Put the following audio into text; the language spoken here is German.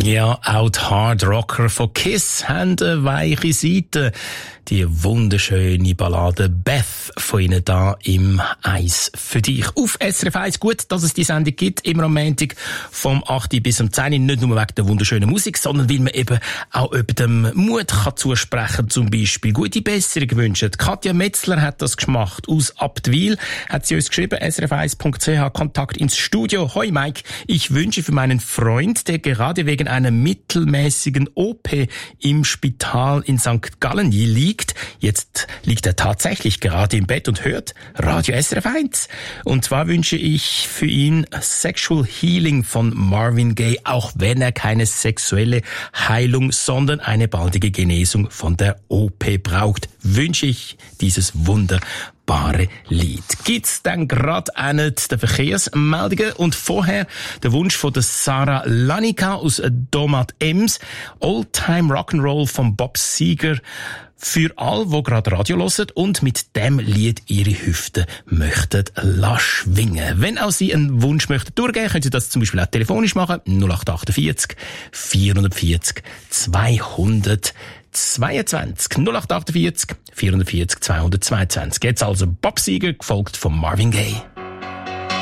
Ja, auch die Hard Rocker von Kiss haben eine weiche Seite. Die wunderschöne Ballade Beth von ihnen da im Eis für dich. Auf SRF 1. Gut, dass es die Sendung gibt, immer am Montag vom 8 bis zum 10. Nicht nur wegen der wunderschönen Musik, sondern weil man eben auch über dem Mut kann zusprechen, zum Beispiel gute Besserung wünschen. Katja Metzler hat das gemacht. Aus Abtwil hat sie uns geschrieben, srf1.ch, Kontakt ins Studio. Hoi Mike, ich wünsche für meinen Freund, der gerade wegen einer mittelmäßigen OP im Spital in St. Gallen liegt. Jetzt liegt er tatsächlich gerade im Bett und hört Radio SRF 1. Und zwar wünsche ich für ihn Sexual Healing von Marvin Gaye, auch wenn er keine sexuelle Heilung, sondern eine baldige Genesung von der OP braucht, wünsche ich dieses wunderbare Lied. Gibt's dann gerade einen der Verkehrsmeldungen und vorher der Wunsch von der Sarah Lanica aus Domat Ems, Oldtime Rock'n'Roll von Bob Seger, für all, die gerade Radio hören und mit dem Lied ihre Hüften möchten schwingen. Wenn auch Sie einen Wunsch möchten durchgeben, können Sie das zum Beispiel auch telefonisch machen. 0848 440 222. 0848 440 222. Jetzt also Bob Seger, gefolgt von Marvin Gaye.